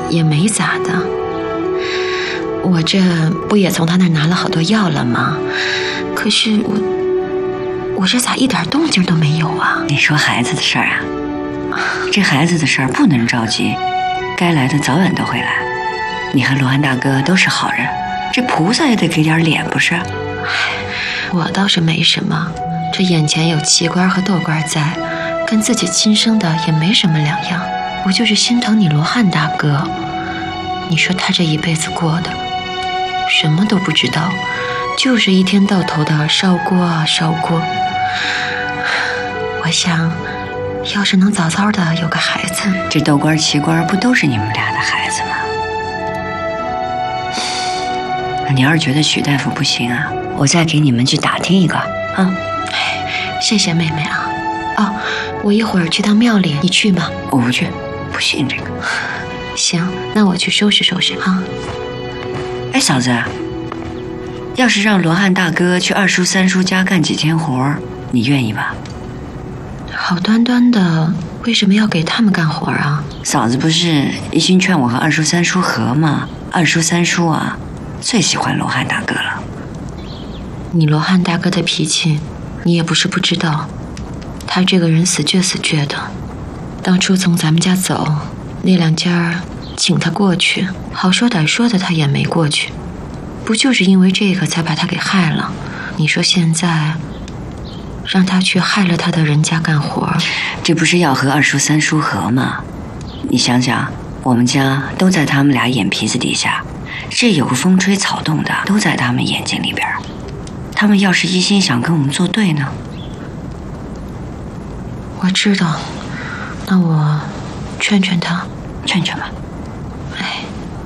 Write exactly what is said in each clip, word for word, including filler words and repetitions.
也没咋的。我这不也从他那儿拿了好多药了吗？可是我我这咋一点动静都没有啊？ 你说孩子的事儿啊，这孩子的事儿不能着急，该来的早晚都会来。你和罗汉大哥都是好人，这菩萨也得给点脸不是？ 我倒是没什么，这眼前有奇官和豆官在，跟自己亲生的也没什么两样。我就是心疼你罗汉大哥，你说他这一辈子过的什么都不知道，就是一天到头的烧锅啊烧锅。我想要是能早早的有个孩子， 这豆官奇官不都是你们俩的孩子吗？你要是觉得许大夫不行啊，我再给你们去打听一个啊。 谢谢妹妹啊。哦，我一会儿去趟庙里，你去吗？ 我不去，不信这个。 行，那我去收拾收拾啊。 哎，嫂子，要是让罗汉大哥去二叔三叔家干几天活，你愿意吧？ 好端端的，为什么要给他们干活啊？ 嫂子不是一心劝我和二叔三叔和吗？二叔三叔啊，最喜欢罗汉大哥了。 你罗汉大哥的脾气，你也不是不知道。他这个人死倔死倔的，当初从咱们家走，那两家请他过去，好说歹说的他也没过去，不就是因为这个才把他给害了？你说现在让他去害了他的人家干活， 这不是要和二叔三叔和吗？你想想，我们家都在他们俩眼皮子底下，这有个风吹草动的都在他们眼睛里边，他们要是一心想跟我们作对呢？ 我知道，那我劝劝他， 劝劝吧。 哎，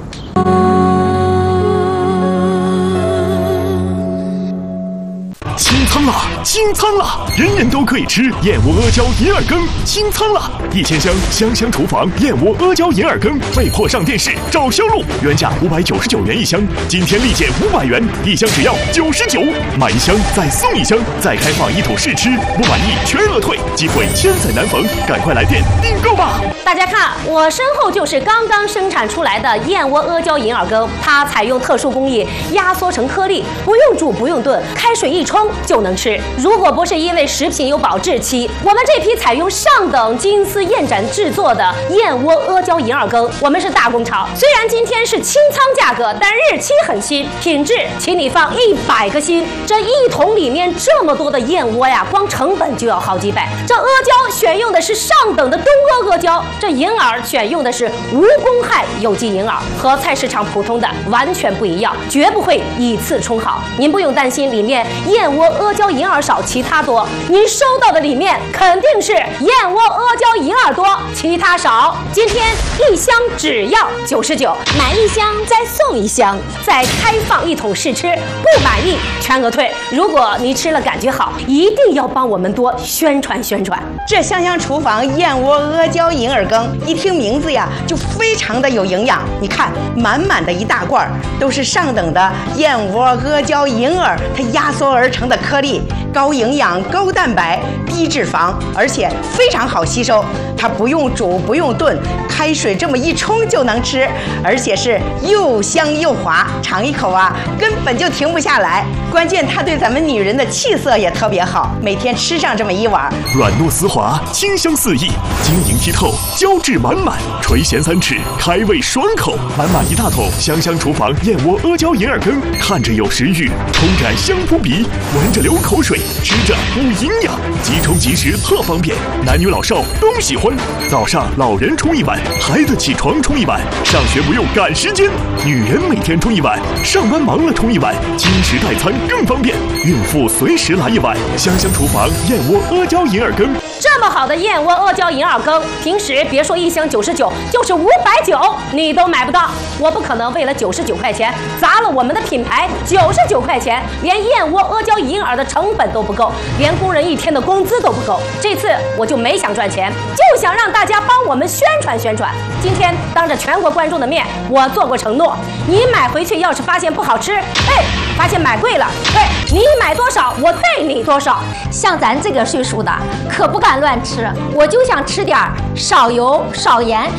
清仓了，清仓了！人人都可以吃燕窝阿胶银耳羹，清仓了！一千箱香香厨房燕窝阿胶银耳羹被迫上电视找销路，原价五百九十九元一箱，今天立减五百元，一箱只要九十九，买一箱再送一箱，再开放一桶试吃，不满意全额退，机会千载难逢，赶快来电订购吧！ 大家看，我身后就是刚刚生产出来的燕窝阿胶银耳羹，它采用特殊工艺压缩成颗粒，不用煮不用炖，开水一冲就能吃。如果不是因为食品有保质期，我们这批采用上等金丝燕盏制作的燕窝阿胶银耳羹，我们是大工厂。虽然今天是清仓价格，但日期很新，品质请你放一百个心。这一桶里面这么多的燕窝呀，光成本就要好几百。这阿胶选用的是上等的东阿阿胶，这银耳选用的是无公害有机银耳，和菜市场普通的完全不一样，绝不会以次充好。您不用担心里面燕窝阿胶银耳少，其他多。您收到的里面肯定是燕窝阿胶银耳多，其他少。今天一箱只要九十九，买一箱再送一箱，再开放一桶试吃，不满意全额退。如果你吃了感觉好，一定要帮我们多宣传宣传。 这香香厨房燕窝阿胶银耳羹，一听名字呀就非常的有营养。你看，满满的一大罐都是上等的燕窝阿胶银耳，它压缩而成的颗粒，高营养、高蛋白、低脂肪，而且非常好吸收。它不用煮不用炖，开水这么一冲就能吃，而且是又香又滑，尝一口啊根本就停不下来。关键它对咱们女人的气色也特别好，每天吃上这么一碗， 软糯丝滑，清香四溢，晶莹剔透，胶质满满，垂涎三尺，开胃爽口。满满一大桶香香厨房燕窝阿胶银耳羹，看着有食欲，冲感香扑鼻，闻着流口水，吃着补营养，即冲即食特方便，男女老少都喜欢。早上老人冲一碗，孩子起床冲一碗，上学不用赶时间，女人每天冲一碗，上班忙了冲一碗，轻食代餐更方便，孕妇随时来一碗。香香厨房燕窝阿胶银耳羹， 这么好的燕窝阿胶银耳羹，平时别说一箱九十九，就是五百九你都买不到。我不可能为了九十九块钱砸了我们的品牌，九十九块钱连燕窝阿胶银耳的成本都不够，连工人一天的工资都不够。这次我就没想赚钱，就想让大家帮我们宣传宣传。今天当着全国观众的面，我做过承诺，你买回去要是发现不好吃，哎，发现买贵了，对，你买多少我退你多少。 像咱这个岁数的可不敢乱吃，我就想吃点少油少盐